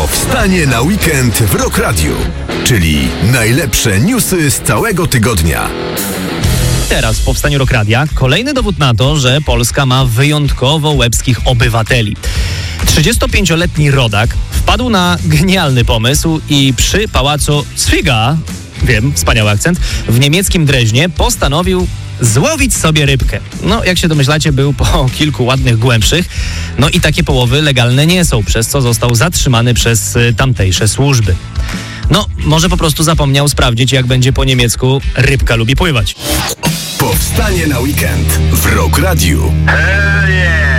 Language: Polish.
Powstanie na weekend w Rock Radio, czyli najlepsze newsy z całego tygodnia. Teraz w Powstaniu Rock Radia kolejny dowód na to, że Polska ma wyjątkowo łebskich obywateli. 35-letni rodak wpadł na genialny pomysł i przy pałacu Zwiga, wiem, wspaniały akcent, w niemieckim Dreźnie postanowił złowić sobie rybkę. No, jak się domyślacie, był po kilku ładnych głębszych. No i takie połowy legalne nie są, przez co został zatrzymany przez tamtejsze służby. No, może po prostu zapomniał sprawdzić, jak będzie po niemiecku rybka lubi pływać. Powstanie na weekend w Rock Radio. Hell yeah!